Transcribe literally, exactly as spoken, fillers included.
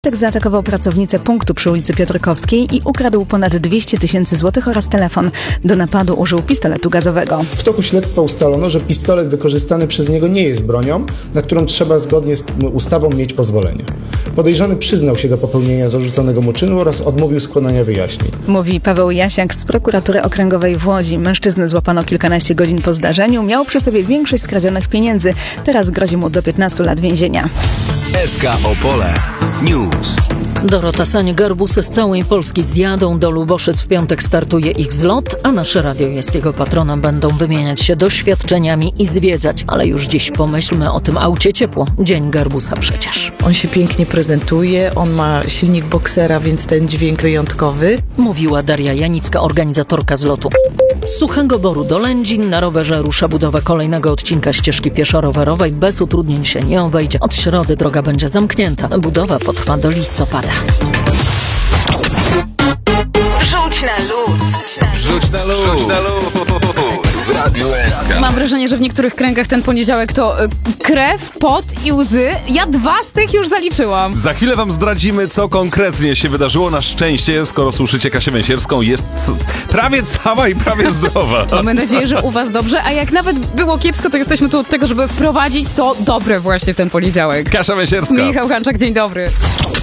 Tak zaatakował pracownicę punktu przy ulicy Piotrkowskiej i ukradł ponad dwieście tysięcy złotych oraz telefon. Do napadu użył pistoletu gazowego. W toku śledztwa ustalono, że pistolet wykorzystany przez niego nie jest bronią, na którą trzeba zgodnie z ustawą mieć pozwolenie. Podejrzany przyznał się do popełnienia zarzuconego mu czynu oraz odmówił składania wyjaśnień. Mówi Paweł Jasiak z prokuratury okręgowej w Łodzi. Mężczyznę złapano kilkanaście godzin po zdarzeniu. Miał przy sobie większość skradzionych pieniędzy. Teraz grozi mu do piętnastu lat więzienia. S K Opole News. Dorota Sań, garbusy z całej Polski zjadą do Luboszyc. W piątek startuje ich zlot, a nasze radio jest jego patronem. Będą wymieniać się doświadczeniami i zwiedzać. Ale już dziś pomyślmy o tym aucie ciepło. Dzień garbusa przecież. On się pięknie prezentuje, on ma silnik boksera, więc ten dźwięk wyjątkowy. Mówiła Daria Janicka, organizatorka zlotu. Z Suchego Boru do Lędzin na rowerze rusza budowa kolejnego odcinka ścieżki pieszo-rowerowej. Bez utrudnień się nie obejdzie. Od środy droga będzie zamknięta. Budowa potrwa do listopada. Wrzuć na luz. Wrzuć na luz. Wrzuć na luz. W Radiu S K. Mam wrażenie, że w niektórych kręgach ten poniedziałek to y, krew, pot i łzy. Ja dwa z tych już zaliczyłam. Za chwilę wam zdradzimy, co konkretnie się wydarzyło. Na szczęście, skoro słyszycie Kasię Węsierską, jest c- prawie cała i prawie zdrowa. Mamy nadzieję, że u was dobrze, a jak nawet było kiepsko, to jesteśmy tu od tego, żeby wprowadzić to dobre właśnie w ten poniedziałek. Kasia Węsierska. Michał Hanczak, dzień dobry.